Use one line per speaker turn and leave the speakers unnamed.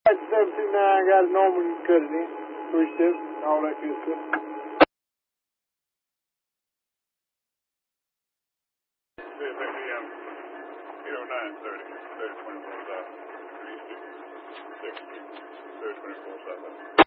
I got a normal you can cut it in. 3 steps, all that good stuff.
0930, 3024 south, 360, 3024 south.